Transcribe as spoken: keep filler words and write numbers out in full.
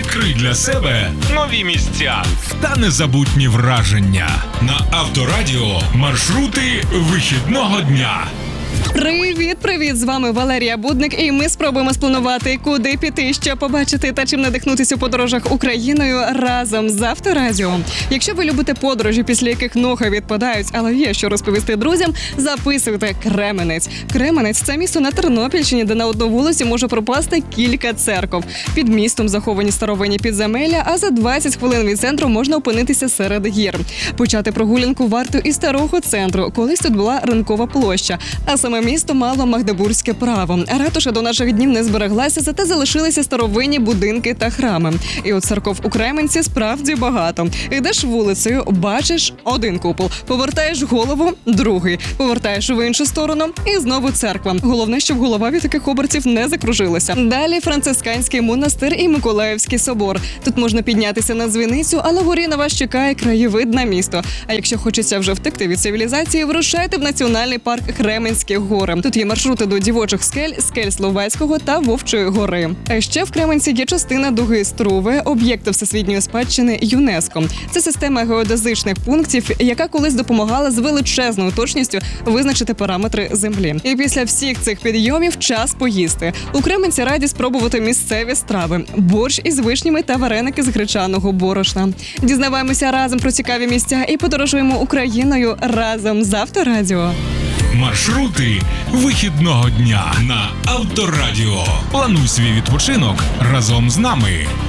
Відкрий для себе нові місця та незабутні враження. На Авторадіо маршрути вихідного дня. Привіт, привіт! З вами Валерія Будник, і ми спробуємо спланувати, куди піти, що побачити та чим надихнутися у подорожах Україною разом з Авторадіо. Якщо ви любите подорожі, після яких ноги відпадають, але є що розповісти друзям, записуйте Кременець. Кременець – це місто на Тернопільщині, де на одну вулицю може пропасти кілька церков. Під містом заховані старовинні підземелля, а за двадцять хвилин від центру можна опинитися серед гір. Почати прогулянку варто із старого центру. Колись тут була ринкова площа, а саме місто мало магдебурзьке право. Ратуша до наших днів не збереглася, зате залишилися старовинні будинки та храми. І от церков у Кременці справді багато. Йдеш вулицею, бачиш один купол, повертаєш голову – другий, повертаєш в іншу сторону – і знову церква. Головне, щоб голова від таких обертів не закружилася. Далі Францисканський монастир і Миколаївський собор. Тут можна піднятися на дзвіницю, але вгорі на вас чекає краєвид на місто. А якщо хочеться вже втекти від цивілізації, вирушайте в національний парк Кременські гори. Тут є маршрути до Дівочих скель, скель Словацького та Вовчої гори. А ще в Кременці є частина дуги Струве, об'єкти всесвітньої спадщини ЮНЕСКО. Це система геодезичних пунктів, яка колись допомагала з величезною точністю визначити параметри землі. І після всіх цих підйомів час поїсти. У Кременці раді спробувати місцеві страви: борщ із вишнями та вареники з гречаного борошна. Дізнаваємося разом про цікаві місця і подорожуємо Україною разом з Авторадіо. Маршрути вихідного дня на Авторадіо. Плануй свій відпочинок разом з нами.